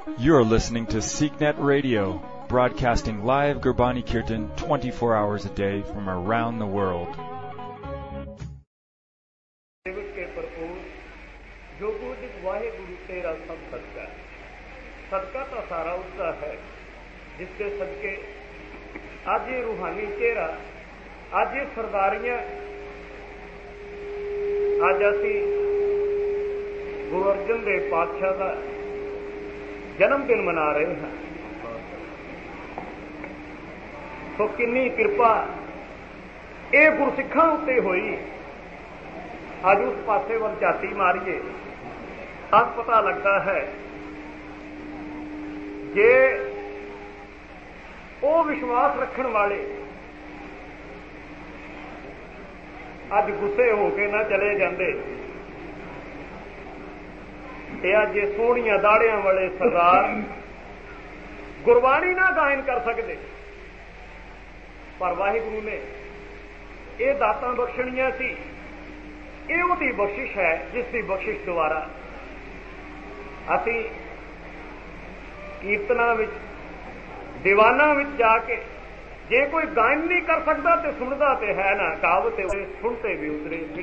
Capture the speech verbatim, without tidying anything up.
You are listening to SeekNet Radio, broadcasting live Gurbani Kirtan twenty-four hours a day from around the world. जो कुछ वाहे गुरु तेरा सब सदका सदका तो सारा उसका है जिसके सदके आज ये रूहानी चेहरा आज ये सरदारियां आज असी गुरु अर्जन देव पातशाह का जन्मदिन मना रहे हैं। तो किन्नी कृपा ये गुरसिखां उत्ते होई। अज उस पासे वल झाती मारीए अब पता लगता है जे वो विश्वास रखण वाले अज गुस्से होके ना चले जाते ते अज सोहणियां दाड़ियां वाले सरदार गुरबाणी ना गायन कर सकते, पर वाहिगुरू ने ये दातां बख्शणियां सी। ये उहदी बख्शिश है जिसकी बख्शिश द्वारा असी कीर्तना विच दीवाना विच जाके जे कोई गायन नहीं कर सकता तो सुनता तो है ना, कहावत सुनते भी उतरे।